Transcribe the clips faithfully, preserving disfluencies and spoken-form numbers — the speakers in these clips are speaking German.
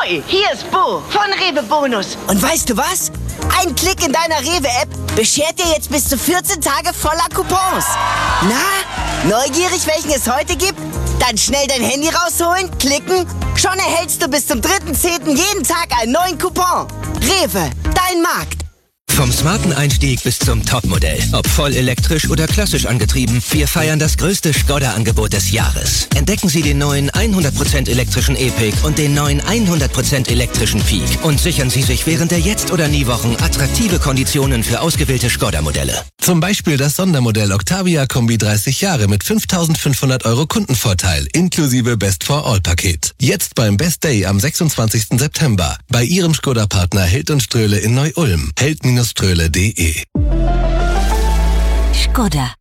Hoi, hier ist Bo von Rewe Bonus. Und weißt du was? Ein Klick in deiner Rewe-App beschert dir jetzt bis zu vierzehn Tage voller Coupons. Na, neugierig, welchen es heute gibt? Dann schnell dein Handy rausholen, klicken. Schon erhältst du bis zum dritten zehnten jeden Tag einen neuen Coupon. Rewe, dein Markt. Vom smarten Einstieg bis zum Topmodell. Ob voll elektrisch oder klassisch angetrieben, wir feiern das größte Skoda-Angebot des Jahres. Entdecken Sie den neuen hundert Prozent elektrischen E-Pick und den neuen hundert Prozent elektrischen Peak. Und sichern Sie sich während der Jetzt- oder Nie-Wochen attraktive Konditionen für ausgewählte Skoda-Modelle. Zum Beispiel das Sondermodell Octavia Kombi dreißig Jahre mit fünftausendfünfhundert Euro Kundenvorteil inklusive Best-for-All-Paket. Jetzt beim Best Day am sechsundzwanzigsten September bei Ihrem Skoda-Partner Held und Ströhle in Neu-Ulm. Held-Ströhle punkt de. Skoda.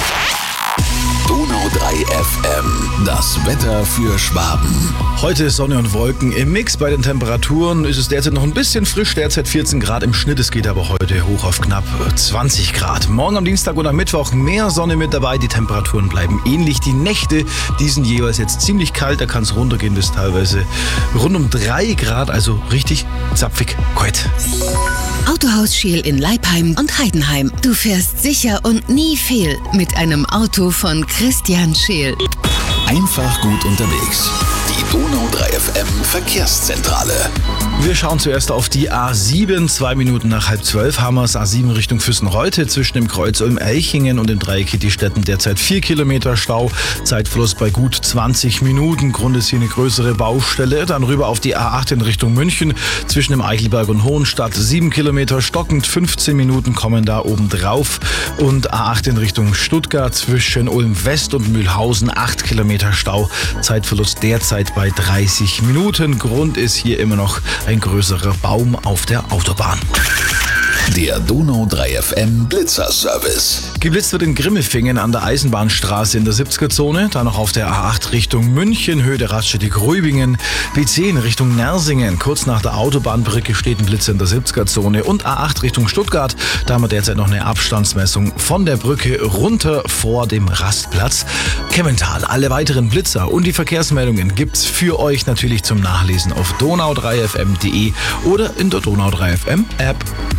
Donau drei F M, das Wetter für Schwaben. Heute ist Sonne und Wolken im Mix. Bei den Temperaturen ist es derzeit noch ein bisschen frisch, derzeit vierzehn Grad im Schnitt. Es geht aber heute hoch auf knapp zwanzig Grad. Morgen am Dienstag und am Mittwoch mehr Sonne mit dabei. Die Temperaturen bleiben ähnlich. Die Nächte, die sind jeweils jetzt ziemlich kalt. Da kann es runtergehen bis teilweise rund um drei Grad, also richtig zapfig kalt. Autohaus Scheel in Leipheim und Heidenheim. Du fährst sicher und nie fehl mit einem Auto von Christian Scheel. Einfach gut unterwegs. Die Donau drei F M Verkehrszentrale. Wir schauen zuerst auf die A sieben. Zwei Minuten nach halb zwölf haben wir es. A sieben Richtung Füssen-Reute zwischen dem Kreuz Ulm-Elchingen und dem Dreieck Kittistetten derzeit vier Kilometer Stau. Zeitfluss bei gut zwanzig Minuten. Grund ist hier eine größere Baustelle. Dann rüber auf die A acht in Richtung München zwischen dem Eichelberg und Hohenstadt. sieben Kilometer stockend, fünfzehn Minuten kommen da oben drauf. Und A acht in Richtung Stuttgart zwischen Ulm-West und Mühlhausen. acht Kilometer Stau. Zeitverlust derzeit bei dreißig Minuten. Grund ist hier immer noch ein größerer Baum auf der Autobahn. Der Donau drei F M Blitzer-Service. Geblitzt wird in Grimmelfingen an der Eisenbahnstraße in der siebziger-Zone. Dann noch auf der A acht Richtung München, Höhe der Raststätte-Gröbingen. B zehn Richtung Nersingen. Kurz nach der Autobahnbrücke steht ein Blitzer in der siebziger-Zone. Und A acht Richtung Stuttgart. Da haben wir derzeit noch eine Abstandsmessung von der Brücke runter vor dem Rastplatz Kemmental. Alle weiteren Blitzer und die Verkehrsmeldungen gibt's für euch natürlich zum Nachlesen auf donau drei f m punkt de oder in der Donau drei F M App.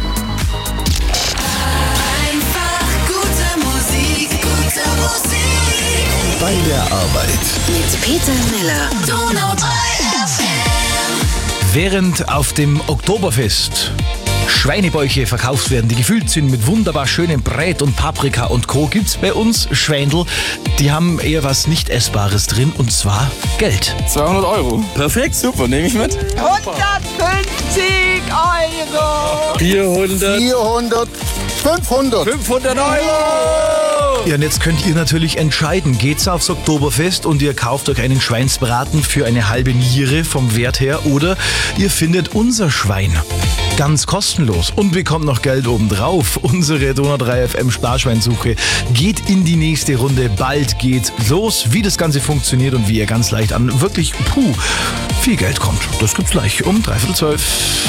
Bei der Arbeit. Mit Peter Miller. Donau drei F M. Während auf dem Oktoberfest Schweinebäuche verkauft werden, die gefüllt sind mit wunderbar schönem Brät und Paprika und Co., gibt's bei uns Schwändl, die haben eher was Nicht-Essbares drin, und zwar Geld. zweihundert Euro. Perfekt, super, nehme ich mit. hundertfünfzig Euro. vierhundert. vierhundert. fünfhundert. fünfhundert Euro. Ja, und jetzt könnt ihr natürlich entscheiden, geht's aufs Oktoberfest und ihr kauft euch einen Schweinsbraten für eine halbe Niere vom Wert her, oder ihr findet unser Schwein. Ganz kostenlos und bekommt noch Geld obendrauf. Unsere Donau drei F M Sparschweinsuche geht in die nächste Runde. Bald geht's los. Wie das Ganze funktioniert und wie ihr ganz leicht an wirklich puh, viel Geld kommt, das gibt's gleich um dreiviertel zwölf.